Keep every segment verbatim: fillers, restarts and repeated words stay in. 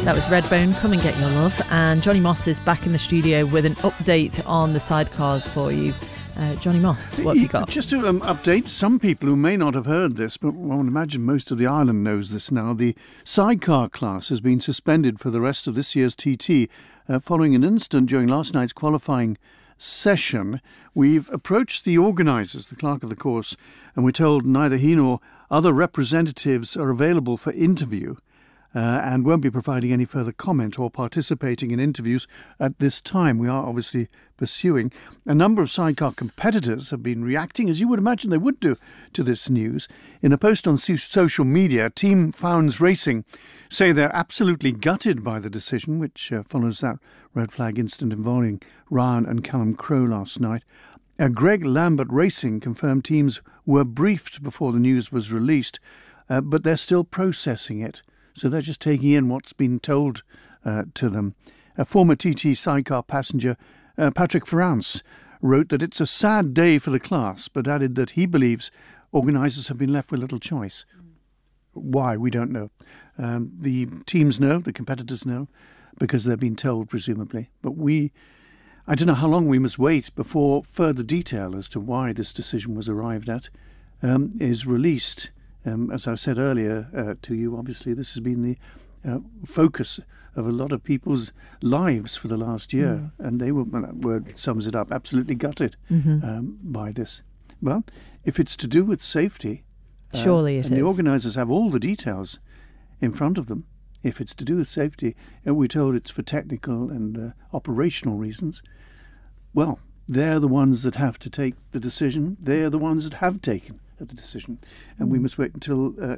That was Redbone, Come and Get Your Love. And Johnny Moss is back in the studio with an update on the sidecars for you. Uh, Johnny Moss, what have you got? Just to um, update some people who may not have heard this, but I would imagine most of the island knows this now. The sidecar class has been suspended for the rest of this year's T T uh, following an incident during last night's qualifying session. We've approached the organisers, the clerk of the course, and we're told neither he nor other representatives are available for interview. Uh, and won't be providing any further comment or participating in interviews at this time. We are obviously pursuing. A number of sidecar competitors have been reacting, as you would imagine they would do, to this news. In a post on social media, Team Founds Racing say they're absolutely gutted by the decision, which uh, follows that red flag incident involving Ryan and Callum Crowe last night. Uh, Greg Lambert Racing confirmed teams were briefed before the news was released, uh, but they're still processing it. So they're just taking in what's been told uh, to them. A former T T sidecar passenger, uh, Patrick Ferrance, wrote that it's a sad day for the class, but added that he believes organisers have been left with little choice. Why, we don't know. Um, the teams know, the competitors know, because they've been told, presumably. But we, I don't know how long we must wait before further detail as to why this decision was arrived at um, is released. Um, as I said earlier uh, to you, obviously this has been the uh, focus of a lot of people's lives for the last year, mm. and they were, well, that word sums it up, absolutely gutted mm-hmm. um, by this. Well, if it's to do with safety, uh, surely it and is. The organisers have all the details in front of them. If it's to do with safety, and we're told it's for technical and uh, operational reasons, well, they're the ones that have to take the decision. They're the ones that have taken the decision, and mm. we must wait until uh,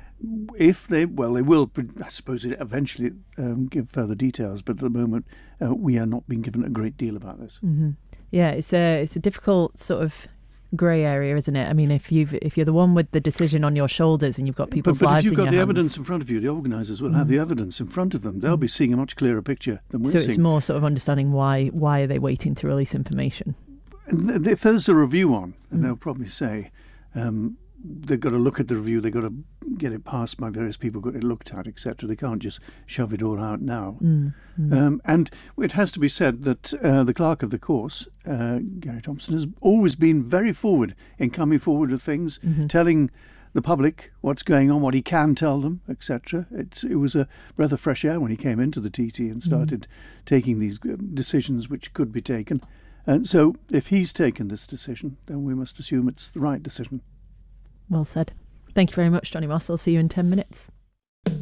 if they well they will I suppose it eventually um, give further details, but at the moment uh, we are not being given a great deal about this. Mm-hmm. Yeah, it's a it's a difficult sort of grey area, isn't it? I mean, if you've if you're the one with the decision on your shoulders and you've got people's but, but lives if you've in got your the hands, evidence in front of you, the organisers will mm. have the evidence in front of them. They'll mm. be seeing a much clearer picture than we're so seeing. So it's more sort of understanding why why are they waiting to release information. And if there's a review on, and mm. they'll probably say um, they've got to look at the review, they've got to get it passed by various people, got it looked at, et cetera. They can't just shove it all out now. Mm, mm. Um, and it has to be said that uh, the clerk of the course, uh, Gary Thompson, has always been very forward in coming forward with things, mm-hmm. telling the public what's going on, what he can tell them, et cetera. It was a breath of fresh air when he came into the T T and started mm. taking these decisions which could be taken. And so if he's taken this decision, then we must assume it's the right decision. Well said. Thank you very much, Johnny Moss. I'll see you in ten minutes.